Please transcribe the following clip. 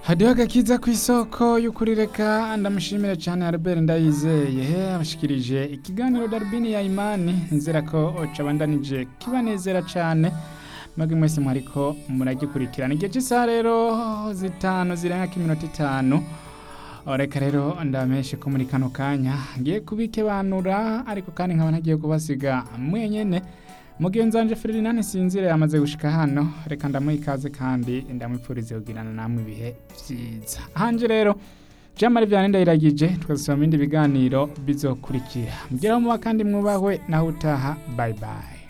hadiho agakiza ku isoko y'ukuri, reka ndamushimire cyane Albert Ndayizeye abashikirije ikiganiro Darubini ya Imani. nizera ko cabandanije kibanezera cyane mwebwe mwese mwariko muragikurikirana. Igihe cy'isaha rero zitanu zirenga k'iminota 5, reka rero ndameshe ko muri kano kanya ngiye kubikebanura, ariko kandi nkaba ntagiye kubasiga mwenyene. Mugenzanje Ferdinand Sinzire yamaze gushika hano, reka ndamuha ikaze kandi ndamwipfurize kugirana namwe ibihe vyiza. Hanje rero Jean-Marie Vianney Ndayiragije, twazosoma ibindi biganiro bizokurikira. Mugiraho muba kandi mwubahwe, naho utaha, bye bye.